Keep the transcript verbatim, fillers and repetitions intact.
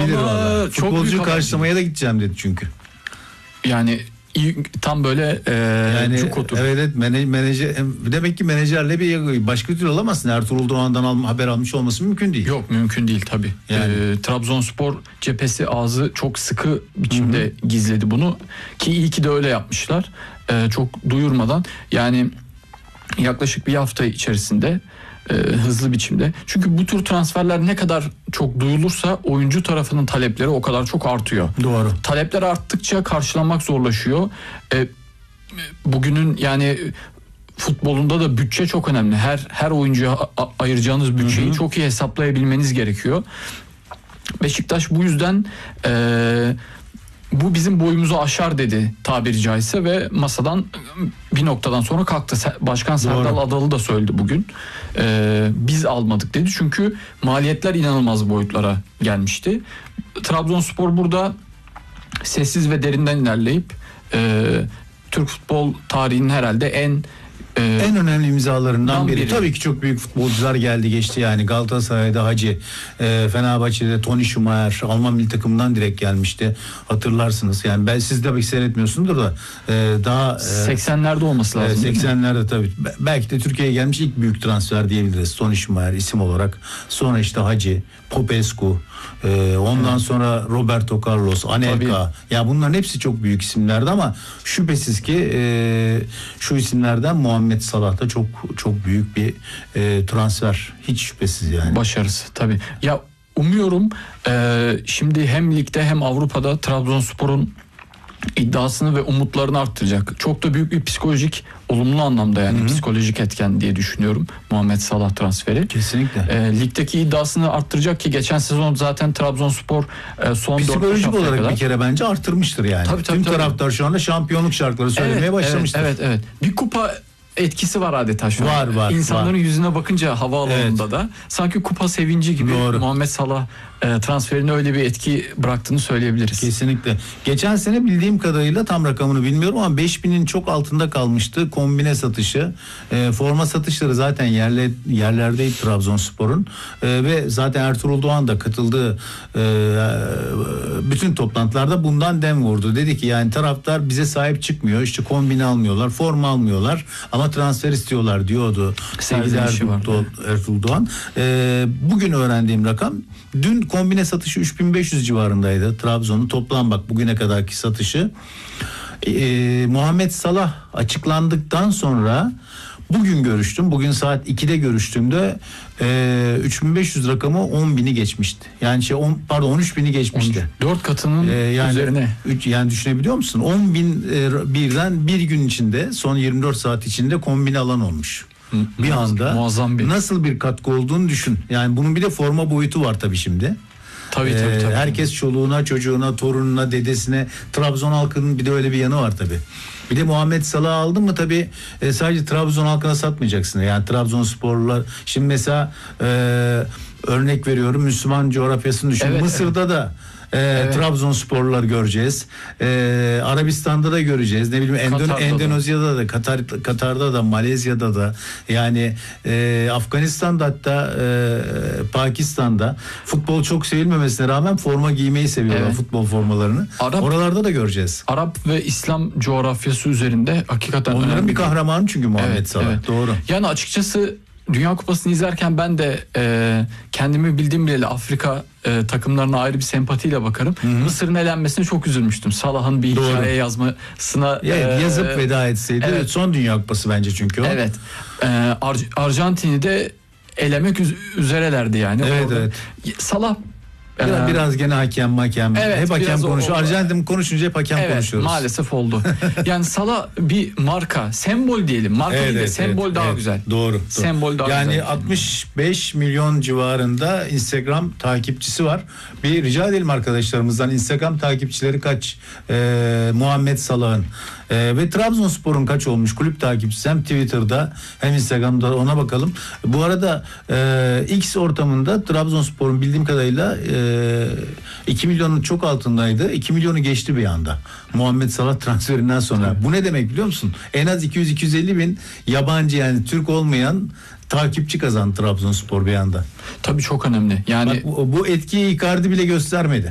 Olabilir ama valla. çok Futbolcuyu büyük karşılamaya da gideceğim dedi çünkü. Yani iyi, tam böyle e, Yani cuk otur. evet, evet mene- menajer demek ki menajerle bir başka türlü olamazsın. Ertuğrul Doğan'dan al, haber almış olması mümkün değil. Yok, mümkün değil tabii. Yani. E, Trabzonspor cephesi ağzı çok sıkı biçimde Hı-hı. gizledi bunu ki iyi ki de öyle yapmışlar. E, çok duyurmadan, yani yaklaşık bir hafta içerisinde e, hızlı biçimde. Çünkü bu tür transferler ne kadar çok duyulursa oyuncu tarafının talepleri o kadar çok artıyor. Doğru. Talepler arttıkça karşılanmak zorlaşıyor. E, bugünün yani futbolunda da bütçe çok önemli. Her her oyuncuya a- ayıracağınız bütçeyi Hı-hı. çok iyi hesaplayabilmeniz gerekiyor. Beşiktaş bu yüzden e, bu bizim boyumuzu aşar dedi tabiri caizse ve masadan bir noktadan sonra kalktı. Başkan Serdal Adalı da söyledi bugün. Ee, biz almadık dedi. Çünkü maliyetler inanılmaz boyutlara gelmişti. Trabzonspor burada sessiz ve derinden ilerleyip e, Türk futbol tarihinin herhalde en Ee, en önemli imzalarından biri. biri. Tabii ki çok büyük futbolcular geldi geçti yani. Galatasaray'da Hacı, e, Fenerbahçe'de Toni Schumacher, Alman milli takımından direkt gelmişti. Hatırlarsınız. Yani ben siz de belki seyretmiyorsundur da e, daha e, seksenlerde olması lazım. seksenlerde tabii. Belki de Türkiye'ye gelmiş ilk büyük transfer diyebiliriz. Toni Schumacher isim olarak. Sonra işte Hacı, Popescu, e, ondan evet. sonra Roberto Carlos, Anelka. Tabii. Ya bunların hepsi çok büyük isimlerdi ama şüphesiz ki e, şu isimlerden Muhammed Salah da çok çok büyük bir e, transfer. Hiç şüphesiz yani. Başarısı tabii. Ya umuyorum e, şimdi hem ligde hem Avrupa'da Trabzonspor'un iddiasını ve umutlarını arttıracak. Çok da büyük bir psikolojik, olumlu anlamda yani Hı-hı. psikolojik etken diye düşünüyorum Muhammed Salah transferi. Kesinlikle. E, ligdeki iddiasını arttıracak ki geçen sezon zaten Trabzonspor e, son psikolojik olarak kadar bir kere bence arttırmıştır yani. Tabii, tabii, Tüm tabii. taraftar şu anda şampiyonluk şarkıları söylemeye evet, başlamıştır. Evet, evet, evet. Bir kupa etkisi var adeta şu var, an. Var, İnsanların var. yüzüne bakınca havaalanında evet. da sanki kupa sevinci gibi Doğru. Muhammed Salah e, transferine öyle bir etki bıraktığını söyleyebiliriz. Kesinlikle. Geçen sene bildiğim kadarıyla tam rakamını bilmiyorum ama beş binin çok altında kalmıştı kombine satışı. E, forma satışları zaten yerle, yerlerdeydi Trabzonspor'un. E, ve zaten Ertuğrul Doğan da katıldığı e, bütün toplantılarda bundan dem vurdu. Dedi ki yani taraftar bize sahip çıkmıyor. İşte kombine almıyorlar, forma almıyorlar ama transfer istiyorlar diyordu sevgili Ertuğrul, Ertuğrul Doğan. E, bugün öğrendiğim rakam, dün kombine satışı üç bin beş yüz civarındaydı Trabzon'un toplam bak bugüne kadarki satışı. E, Muhammed Salah açıklandıktan sonra bugün görüştüm. Bugün saat ikide görüştüğümde e, üç bin beş yüz rakamı on bini geçmişti. Yani şey on, pardon on üç bini geçmişti. dört katının e, yani, üzerine. Üç, yani düşünebiliyor musun? on bin e, birden bir gün içinde, son yirmi dört saat içinde kombine alan olmuş. Bir anda muazzam bir. Nasıl bir katkı olduğunu düşün. Yani bunun bir de forma boyutu var tabii şimdi. Tabii, ee, tabii, tabii. Herkes çoluğuna, çocuğuna, torununa, dedesine. Trabzon halkının bir de öyle bir yanı var tabii. Bir de Muhammed Salah'ı aldın mı tabii e, sadece Trabzon halkına satmayacaksın. Yani Trabzonsporlular şimdi mesela e, örnek veriyorum Müslüman coğrafyasını düşün. Evet, Mısır'da evet. da Ee, evet. Trabzonsporlular göreceğiz. Ee, Arabistan'da da göreceğiz. Ne bileyim Endon- Endonezya'da da, Katar, Katar'da da, Malezya'da da, yani e, Afganistan'da, hatta e, Pakistan'da futbol çok sevilmemesine rağmen forma giymeyi seviyorlar, evet. futbol formalarını. Arap, Oralarda da göreceğiz. Arap ve İslam coğrafyası üzerinde hakikaten onların bir kahramanı çünkü Muhammed evet, Salah. Evet. Doğru. Yani açıkçası Dünya Kupası'nı izlerken ben de e, kendimi bildiğim bileli Afrika e, takımlarına ayrı bir sempatiyle bakarım. Hı-hı. Mısır'ın elenmesine çok üzülmüştüm. Salah'ın bir Doğru. hikaye yazmasına evet, e, yazıp veda etseydi. Evet. Son Dünya Kupası bence çünkü o. Evet. E, Ar- Arjantin'i de elemek üz- üzerelerdi yani. Evet, Orada. evet. Salah Biraz, biraz gene hakem hakem. Evet, hep hakem konuşuyor. Arjantin konuşunca hep hakem evet, konuşuyoruz. Maalesef oldu. Yani Salah bir marka, sembol diyelim. Marka evet, değil de evet, sembol evet, daha evet, güzel. Doğru. Sembol daha yani güzel. Yani altmış beş milyon civarında Instagram takipçisi var. Bir rica edelim arkadaşlarımızdan, Instagram takipçileri kaç? Ee, Muhammed Salah'ın. Ee, ve Trabzonspor'un kaç olmuş kulüp takipçisi, hem Twitter'da hem Instagram'da, ona bakalım. Bu arada e, X ortamında Trabzonspor'un bildiğim kadarıyla e, iki milyonun çok altındaydı. iki milyonu geçti bir anda Muhammed Salah transferinden sonra. Tabii. Bu ne demek biliyor musun? En az iki yüz iki yüz elli bin yabancı, yani Türk olmayan takipçi kazandı Trabzonspor bir anda. Tabii çok önemli. Yani bak, bu, bu etkiyi Icardi bile göstermedi.